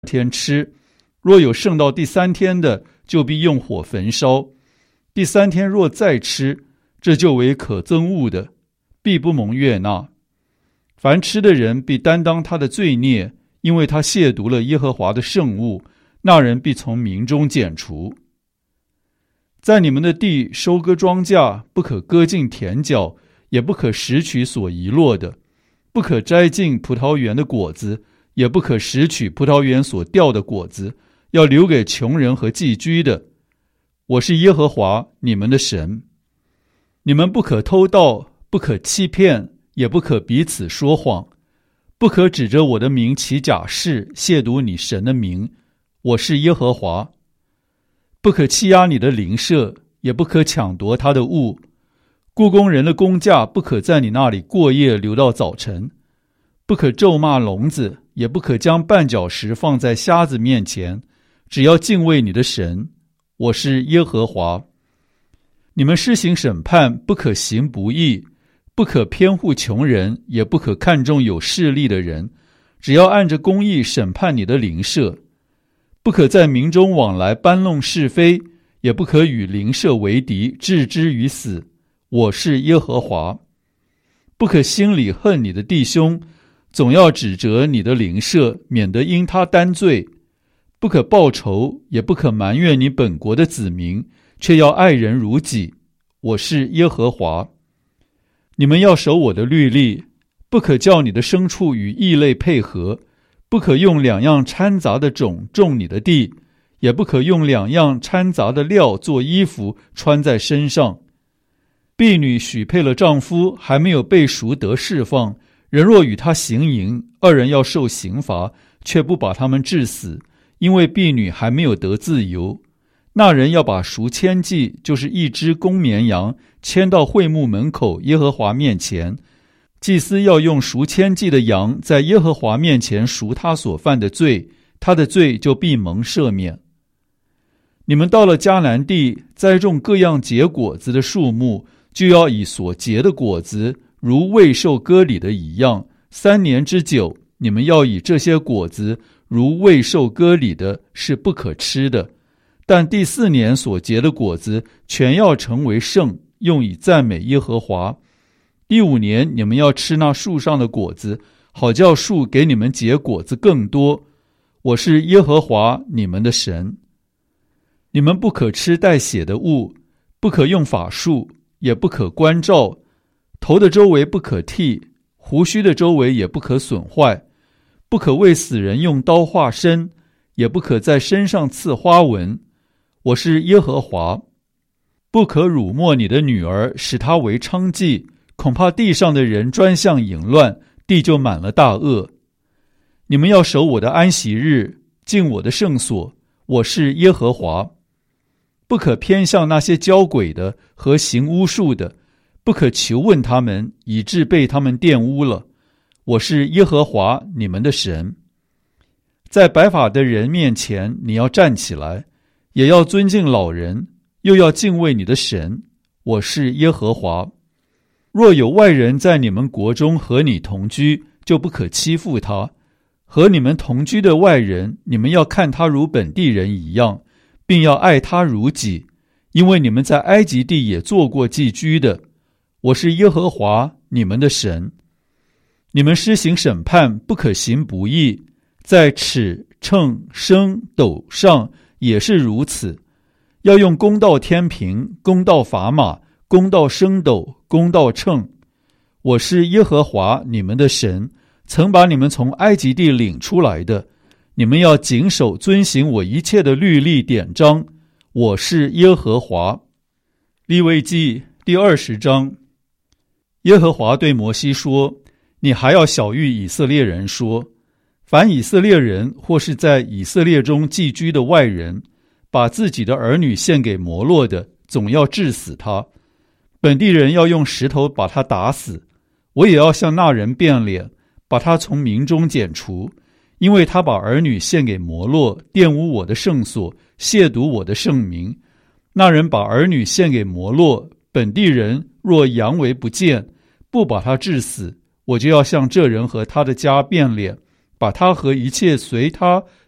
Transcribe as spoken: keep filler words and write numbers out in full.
天吃，若有剩到第三天的，就必用火焚烧。第三天若再吃，这就为可憎恶的，必不蒙悦纳。凡吃的人必担当他的罪孽，因为他亵渎了耶和华的圣物，那人必从民中剪除。在你们的地收割庄稼，不可割尽田角，也不可拾取所遗落的，不可摘尽葡萄园的果子，也不可拾取葡萄园所掉的果子，要留给穷人和寄居的。我是耶和华你们的神。你们不可偷盗，不可欺骗，也不可彼此说谎，不可指着我的名起假誓，亵渎你神的名。我是耶和华。不可欺压你的邻舍，也不可抢夺他的物。雇工人的工价不可在你那里过夜留到早晨。不可咒骂聋子，也不可将绊脚石放在瞎子面前，只要敬畏你的神。我是耶和华。你们施行审判，不可行不义，不可偏护穷人，也不可看重有势力的人，只要按着公义审判你的邻舍。不可在民中往来搬弄是非，也不可与邻舍为敌，置之于死。我是耶和华。不可心里恨你的弟兄，总要指责你的邻舍，免得因他担罪。不可报仇，也不可埋怨你本国的子民，却要爱人如己。我是耶和华。你们要守我的律例，不可叫你的牲畜与异类配合，不可用两样掺杂的种种你的地，也不可用两样掺杂的料做衣服穿在身上。婢女许配了丈夫，还没有被赎得释放，人若与他行淫，二人要受刑罚，却不把他们治死，因为婢女还没有得自由。那人要把赎愆祭，就是一只公绵羊，牵到会幕门口耶和华面前。祭司要用赎愆祭的羊在耶和华面前赎他所犯的罪，他的罪就必蒙赦免。你们到了迦南地，栽种各样结果子的树木，就要以所结的果子如未受割礼的一样，三年之久，你们要以这些果子如未受割礼的，是不可吃的。但第四年所结的果子全要成为圣，用以赞美耶和华。第五年你们要吃那树上的果子，好叫树给你们结果子更多。我是耶和华你们的神。你们不可吃带血的物，不可用法术，也不可关照，头的周围不可剃，胡须的周围也不可损坏，不可为死人用刀划身，也不可在身上刺花纹。我是耶和华。不可辱没你的女儿，使她为娼妓，恐怕地上的人专向淫乱，地就满了大恶。你们要守我的安息日，敬我的圣所。我是耶和华。不可偏向那些交鬼的和行巫术的，不可求问他们，以致被他们玷污了。我是耶和华你们的神。在白发的人面前，你要站起来，也要尊敬老人，又要敬畏你的神。我是耶和华。若有外人在你们国中和你同居，就不可欺负他。和你们同居的外人，你们要看他如本地人一样，并要爱他如己，因为你们在埃及地也做过寄居的。我是耶和华你们的神。你们施行审判，不可行不义，在尺、秤、升、斗上也是如此，要用公道天平，公道砝码，公道升斗，公道秤。我是耶和华你们的神，曾把你们从埃及地领出来的。你们要谨守遵行我一切的律例典章。我是耶和华。利未记第二十章。耶和华对摩西说，你还要晓谕以色列人说，凡以色列人或是在以色列中寄居的外人，把自己的儿女献给摩洛的，总要治死他。本地人要用石头把他打死，我也要向那人变脸，把他从民中剪除，因为他把儿女献给摩洛，玷污我的圣所，亵渎我的圣名。那人把儿女献给摩洛，本地人若佯为不见，不把他治死，我就要向这人和他的家变脸，把他和一切随他